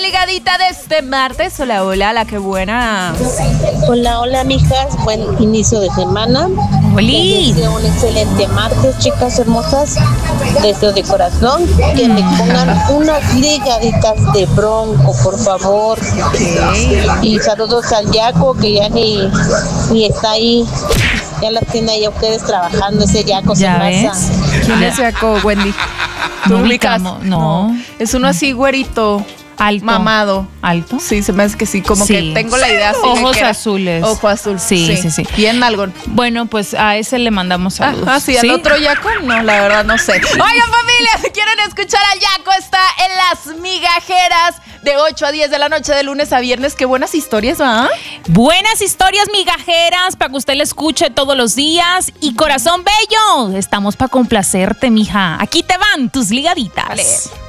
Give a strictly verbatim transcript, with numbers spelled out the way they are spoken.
ligadita de este martes. Hola, hola, la que buena. Hola, hola, mijas. Buen inicio de semana. ¡Holi! Les deseo un excelente martes, chicas hermosas. Deseo de corazón que me pongan unas ligaditas de Bronco, por favor. Okay. Y saludos al Yaco, que ya ni, ni está ahí. Ya las tiene ahí ustedes trabajando, ese Yaco se ¿Ya ves? pasa. ¿Quién es Jaco, Wendy? ¿Tú No ubicas? ubicamos, no. Es uno así güerito. Alto. Mamado. ¿Alto? Sí, se me hace que sí, como Sí. que tengo la idea así de Ojos que era- azules. Ojo azul. Sí, sí, sí. Bien nalgón. Bueno, pues a ese le mandamos Ah, saludos. ah, sí, al otro Yaco, no, la verdad no sé. Oigan, familia, si quieren escuchar al Yaco, está en Las Migajeras de ocho a diez de la noche, de lunes a viernes. Qué buenas historias, ¿va? Buenas historias migajeras para que usted le escuche todos los días. Y corazón bello, estamos para complacerte, mija. Aquí te van tus ligaditas. Vale.